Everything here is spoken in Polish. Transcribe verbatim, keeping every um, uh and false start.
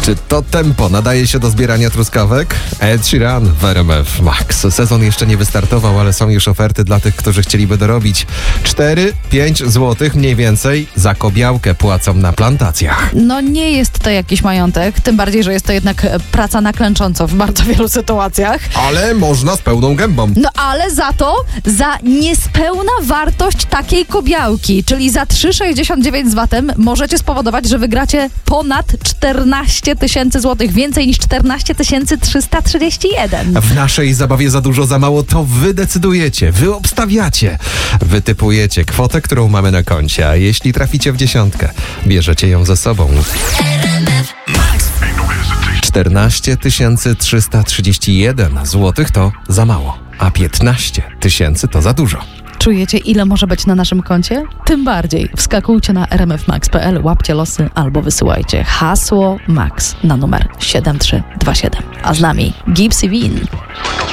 Czy to tempo nadaje się do zbierania truskawek? Ed Sheeran w R M F Max. Sezon jeszcze nie wystartował, ale są już oferty dla tych, którzy chcieliby dorobić. cztery pięć złotych mniej więcej za kobiałkę płacą na plantacjach. No nie jest to jakiś majątek, tym bardziej, że jest to jednak praca na klęcząco w bardzo wielu sytuacjach. Ale można z pełną gębą. No ale za to, za niespełna wartość takiej kobiałki, czyli za trzy sześćdziesiąt dziewięć z vatem możecie spowodować, że wygracie ponad czternaście tysięcy złotych, więcej niż czternaście tysięcy trzysta trzydzieści jeden. W naszej zabawie za dużo, za mało, to wy decydujecie, wy obstawiacie, wy typujecie kwotę, którą mamy na koncie, a jeśli traficie w dziesiątkę, bierzecie ją ze sobą. czternaście tysięcy trzysta trzydzieści jeden złotych to za mało, a piętnaście tysięcy to za dużo. Czujecie, ile może być na naszym koncie? Tym bardziej wskakujcie na r m f max kropka p l, łapcie losy albo wysyłajcie hasło MAX na numer siedem trzy dwa siedem. A z nami Gypsy Bean.